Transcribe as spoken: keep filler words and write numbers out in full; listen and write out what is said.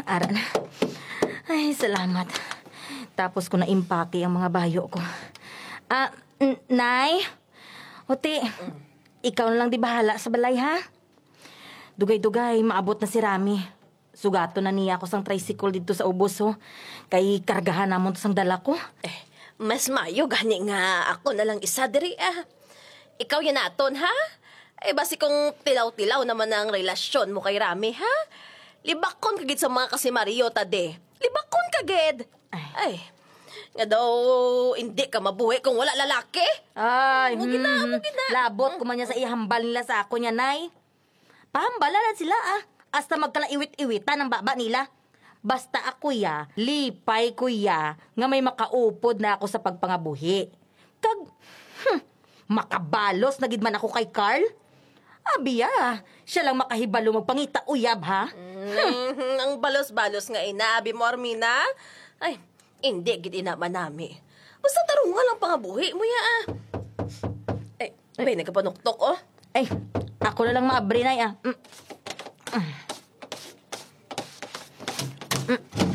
Aran. Ay, salamat. Tapos ko na impake ang mga bayo ko. Ah, n- Nay? Ote, ikaw na lang di bahala sa balay, ha? Dugay-dugay, maabot na si Rami. Sugato na niya ako sang tricycle dito sa ubos, ho. Kay kargahan namon to sang dala ko. Eh, mas mayo gani nga ako na lang isa diri ah. Ikaw yan naton, ha? Eh, basi kung tilaw-tilaw naman ang relasyon mo kay Rami, ha? Libakon kagid sa mga kasimaryo, tade. Libakon kagid. Ay. Ay, nga daw, hindi ka mabuhi kung wala lalaki. Ay, Mo gina, hmm, mo gina. labot ko man niya sa ihambal nila sa ako niya, Nay. Pahambalan sila, ah. Hasta magkalaiwit-iwitan ang baba nila. Basta ako ya, lipay ko ya, nga may makaupod na ako sa pagpangabuhi. Kag, hmm, makabalos na gid man ako kay Carl. Abi ya, siya lang makahibalo magpangita uyab, ha? Mm, ang balos-balos nga ina, abi mo, Armina. Ay, hindi, gid ina manami. Basta tarungan lang pangabuhi mo ya, ah. Ay, may nagkapanuktok, oh. Ay, ako na lang maabri, Nay, ah. Mm. Mm.